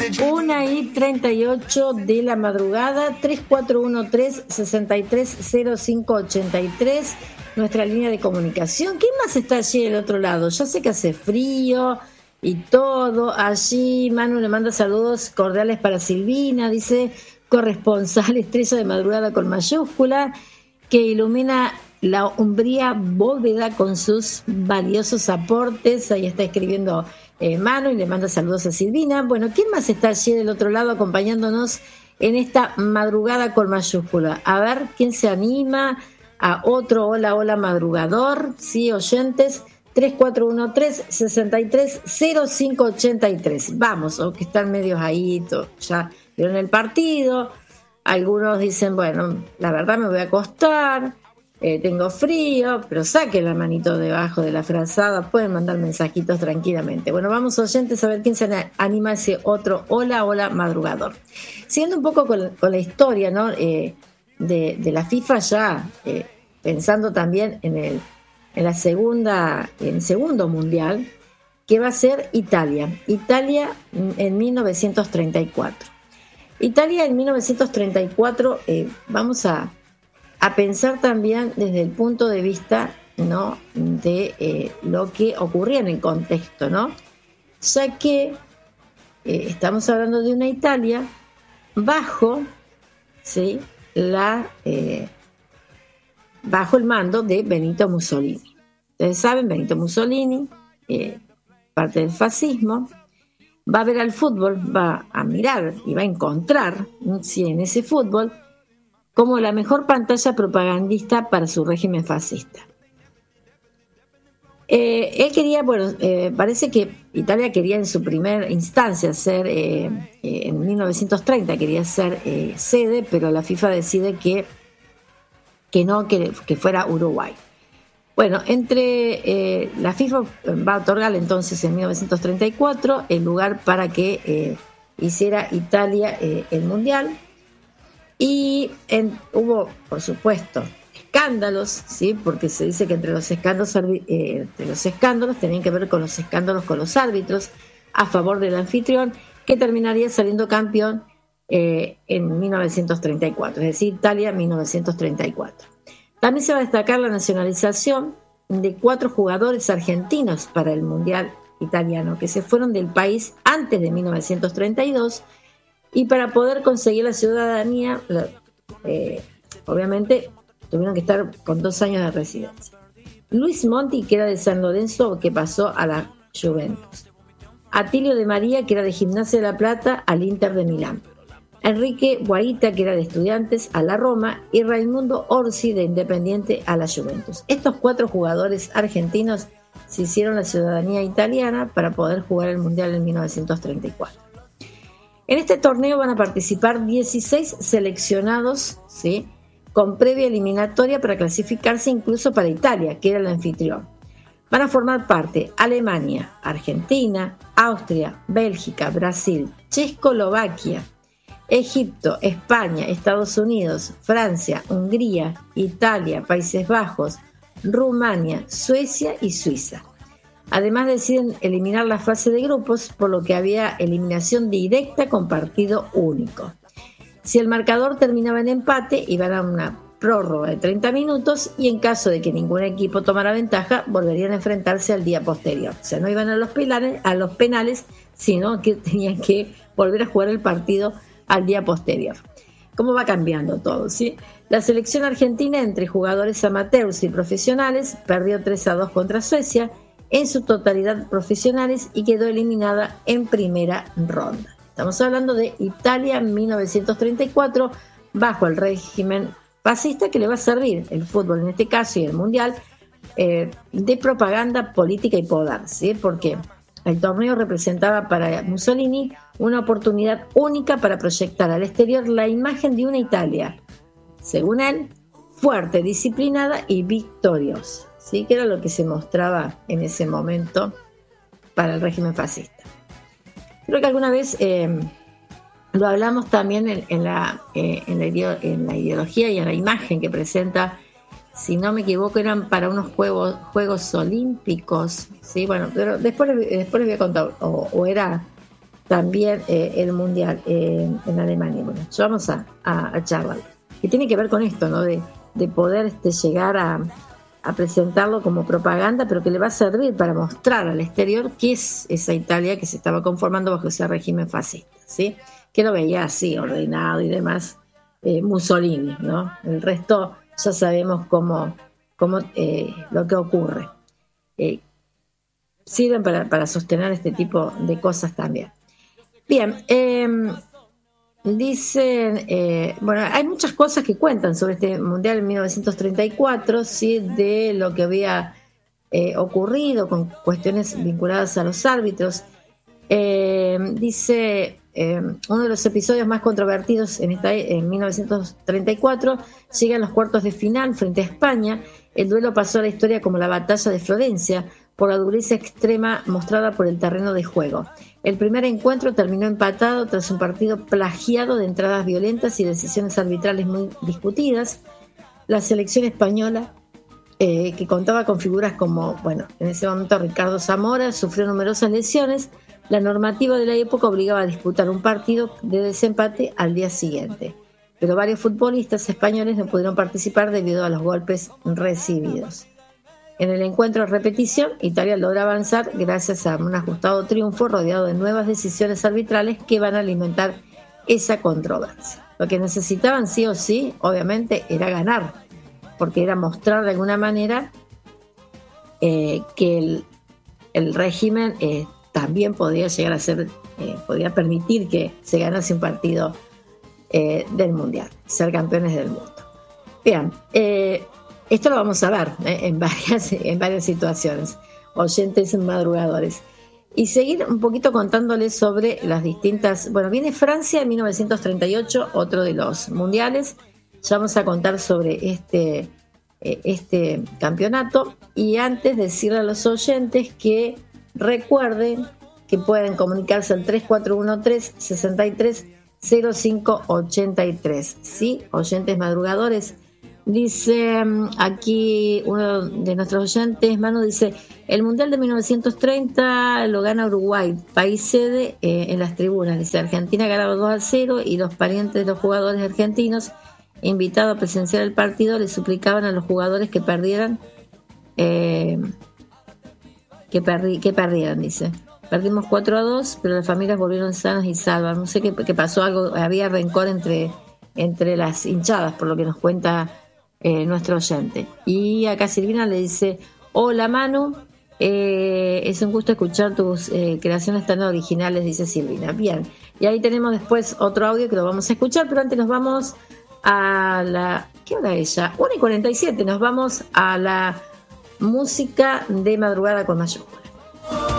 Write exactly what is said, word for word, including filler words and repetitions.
Una y treinta y ocho de la madrugada, tres cuatro uno tres, seis tres cero cinco ocho tres, nuestra línea de comunicación. ¿Quién más está allí del otro lado? Ya sé que hace frío y todo. Allí Manu le manda saludos cordiales para Silvina, dice corresponsal estrella de madrugada con mayúscula, que ilumina la umbría bóveda con sus valiosos aportes. Ahí está escribiendo eh, Manu y le manda saludos a Silvina. Bueno, ¿quién más está allí del otro lado acompañándonos en esta madrugada con mayúscula? A ver, ¿quién se anima a otro hola, hola madrugador? Sí, oyentes, tres cuatro uno tres, seis tres cero cinco ocho tres. Vamos, o que están medios ahí, to, ya vieron el partido. Algunos dicen, bueno, la verdad me voy a acostar, eh, tengo frío, pero saquen la manito debajo de la frazada, pueden mandar mensajitos tranquilamente. Bueno, vamos oyentes a ver quién se anima a ese otro hola, hola madrugador. Siguiendo un poco con, con la historia, ¿no? Eh, de, de la FIFA ya, eh, pensando también en el en la segunda, en el segundo mundial, que va a ser Italia. Italia en mil novecientos treinta y cuatro. Italia en mil novecientos treinta y cuatro, eh, vamos a, a pensar también desde el punto de vista, ¿no?, de eh, lo que ocurría en el contexto, ¿no? Ya que eh, estamos hablando de una Italia bajo, ¿sí?, la eh, bajo el mando de Benito Mussolini. Ustedes saben, Benito Mussolini, eh, parte del fascismo, va a ver al fútbol, va a mirar y va a encontrar, sí, en ese fútbol como la mejor pantalla propagandista para su régimen fascista. Eh, él quería, bueno, eh, parece que Italia quería en su primera instancia ser, eh, eh, en mil novecientos treinta quería ser eh, sede, pero la FIFA decide que que no, que, que fuera Uruguay. Bueno, entre eh, la FIFA va a otorgar entonces en mil novecientos treinta y cuatro el lugar para que eh, hiciera Italia eh, el Mundial, y en, hubo, por supuesto, escándalos, ¿sí?, porque se dice que entre los escándalos, eh, entre los escándalos tenían que ver con los escándalos con los árbitros a favor del anfitrión, que terminaría saliendo campeón Eh, en mil novecientos treinta y cuatro, es decir, Italia mil novecientos treinta y cuatro. También se va a destacar la nacionalización de cuatro jugadores argentinos para el Mundial italiano, que se fueron del país antes de mil novecientos treinta y dos, y para poder conseguir la ciudadanía, eh, obviamente tuvieron que estar con dos años de residencia. Luis Monti, que era de San Lorenzo, que pasó a la Juventus. Atilio de María, que era de Gimnasia de La Plata, al Inter de Milán. Enrique Guaita, que era de Estudiantes, a la Roma, y Raimundo Orsi, de Independiente, a la Juventus. Estos cuatro jugadores argentinos se hicieron la ciudadanía italiana para poder jugar el Mundial en mil novecientos treinta y cuatro. En este torneo van a participar dieciséis seleccionados, ¿sí?, con previa eliminatoria para clasificarse incluso para Italia, que era el anfitrión. Van a formar parte Alemania, Argentina, Austria, Bélgica, Brasil, Checoslovaquia, Egipto, España, Estados Unidos, Francia, Hungría, Italia, Países Bajos, Rumania, Suecia y Suiza. Además deciden eliminar la fase de grupos, por lo que había eliminación directa con partido único. Si el marcador terminaba en empate, iban a una prórroga de treinta minutos, y en caso de que ningún equipo tomara ventaja, volverían a enfrentarse al día posterior. O sea, no iban a los penales, a los penales, sino que tenían que volver a jugar el partido al día posterior. ¿Cómo va cambiando todo, sí? La selección argentina, entre jugadores amateurs y profesionales, perdió tres a dos contra Suecia, en su totalidad profesionales, y quedó eliminada en primera ronda. Estamos hablando de Italia mil novecientos treinta y cuatro, bajo el régimen fascista, que le va a servir el fútbol en este caso y el mundial eh, de propaganda política y poder, ¿sí? Porque el torneo representaba para Mussolini una oportunidad única para proyectar al exterior la imagen de una Italia, según él, fuerte, disciplinada y victoriosa, ¿sí?, que era lo que se mostraba en ese momento para el régimen fascista. Creo que alguna vez eh, lo hablamos también en, en, la, eh, en, la, en la ideología y en la imagen que presenta, si no me equivoco, eran para unos Juegos, juegos Olímpicos, ¿sí? Bueno, pero después, después les voy a contar, o, o era también eh, el Mundial eh, en Alemania. Bueno, ya vamos a, a, a charlar. Que tiene que ver con esto, ¿no? De, de poder este, llegar a, a presentarlo como propaganda, pero que le va a servir para mostrar al exterior qué es esa Italia que se estaba conformando bajo ese régimen fascista, ¿sí? Que lo veía así, ordenado y demás, eh, Mussolini, ¿no? El resto ya sabemos cómo, cómo eh, lo que ocurre. Eh, sirven para, para sostener este tipo de cosas también. Bien, eh, dicen, eh, bueno, hay muchas cosas que cuentan sobre este Mundial en mil novecientos treinta y cuatro, ¿sí? De lo que había eh, ocurrido con cuestiones vinculadas a los árbitros. Eh, dice, eh, uno de los episodios más controvertidos en, esta, en mil novecientos treinta y cuatro llegan los cuartos de final frente a España. El duelo pasó a la historia como la batalla de Florencia, por la dureza extrema mostrada por el terreno de juego. El primer encuentro terminó empatado tras un partido plagiado de entradas violentas y decisiones arbitrales muy discutidas. La selección española, eh, que contaba con figuras como, bueno, en ese momento Ricardo Zamora, sufrió numerosas lesiones. La normativa de la época obligaba a disputar un partido de desempate al día siguiente, pero varios futbolistas españoles no pudieron participar debido a los golpes recibidos. En el encuentro de repetición, Italia logra avanzar gracias a un ajustado triunfo rodeado de nuevas decisiones arbitrales que van a alimentar esa controversia. Lo que necesitaban sí o sí, obviamente, era ganar, porque era mostrar de alguna manera eh, que el, el régimen eh, también podía llegar a ser, eh, podía permitir que se ganase un partido eh, del Mundial, ser campeones del mundo. Bien, eh, esto lo vamos a ver eh, en, varias, en varias situaciones, oyentes madrugadores. Y seguir un poquito contándoles sobre las distintas... Bueno, viene Francia en mil novecientos treinta y ocho, otro de los mundiales. Ya vamos a contar sobre este, eh, este campeonato. Y antes decirle a los oyentes que recuerden que pueden comunicarse al tres cuatro uno tres, seis tres, cero cinco ocho tres. ¿Sí? Oyentes madrugadores. Dice aquí uno de nuestros oyentes, Manu, dice: el Mundial de mil novecientos treinta lo gana Uruguay, país sede eh, en las tribunas. Dice: Argentina ganaba dos a cero y los parientes de los jugadores argentinos, invitados a presenciar el partido, le suplicaban a los jugadores que perdieran, eh, que, perdi- que perdieran, dice. Perdimos cuatro a dos, pero las familias volvieron sanas y salvas. No sé qué, qué pasó, algo, había rencor entre, entre las hinchadas, por lo que nos cuenta Eh, nuestro oyente. Y acá Silvina le dice: hola Manu, eh, es un gusto escuchar tus eh, creaciones tan originales, dice Silvina. Bien, y ahí tenemos después otro audio que lo vamos a escuchar, pero antes nos vamos a la... ¿qué hora es ya? una y cuarenta y siete, nos vamos a la música de madrugada con mayúsculas.